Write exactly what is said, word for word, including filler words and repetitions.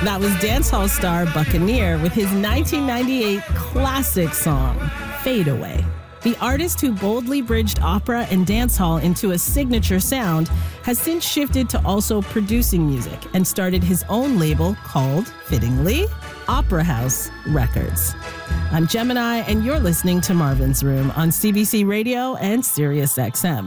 That was dancehall star Buccaneer with his nineteen ninety-eight classic song, Fade Away. The artist who boldly bridged opera and dancehall into a signature sound has since shifted to also producing music and started his own label called, fittingly, Opera House Records. I'm Gemini, and you're listening to Marvin's Room on C B C Radio and Sirius X M.